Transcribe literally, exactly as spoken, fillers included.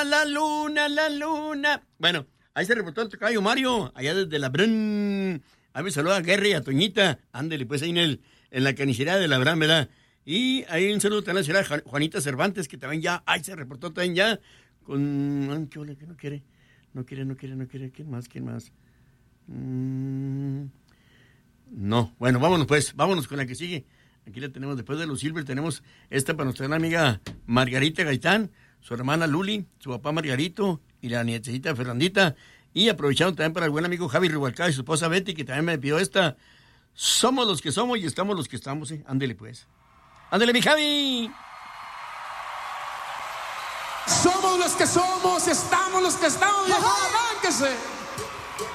La luna, la luna. Bueno, ahí se reportó el tocayo Mario, allá desde la Brun. A mí saluda a Guerra y a Toñita. Ándele, pues ahí en, el, en la carnicería de la Brun, ¿verdad? Y ahí un saludo también a la señora Juanita Cervantes, que también ya, ahí se reportó también ya. Con. ¿Qué ole que no quiere? No quiere, no quiere, no quiere. ¿Quién más? ¿Quién más? Mm, no, bueno, vámonos pues, vámonos con la que sigue. Aquí la tenemos, después de los Silver, tenemos esta para nuestra amiga Margarita Gaitán, su hermana Luli, su papá Margarito y la nietecita Fernandita. Y aprovechando también para el buen amigo Javi Rubalcaba y su esposa Betty, que también me pidió esta. Somos los que somos y estamos los que estamos, ¿eh? Ándele pues. Ándele, mi Javi. Somos los que somos, estamos los que estamos, viejo, arránquese.